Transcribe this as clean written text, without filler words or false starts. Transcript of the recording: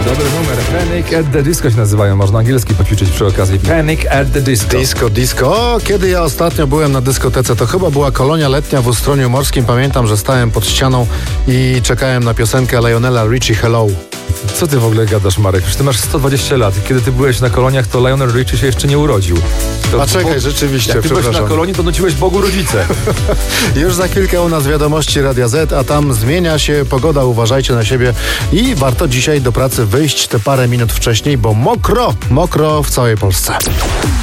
Dobry numer. Panic at the Disco się nazywają. Można angielski poćwiczyć przy okazji. Panic at the Disco. Disco. O, kiedy ja ostatnio byłem na dyskotece, to chyba była kolonia letnia w Ustroniu Morskim. Pamiętam, że stałem pod ścianą i czekałem na piosenkę Lionela Richie Hello. Co ty w ogóle gadasz, Marek? Przecież ty masz 120 lat i kiedy ty byłeś na koloniach, to Lionel Richie się jeszcze nie urodził. A czekaj, rzeczywiście, jak ty byłeś na kolonii, to nuciłeś Bogu rodzice. Już za chwilkę u nas wiadomości Radia Z, a tam zmienia się pogoda, uważajcie na siebie i warto dzisiaj do pracy wyjść te parę minut wcześniej, bo mokro w całej Polsce.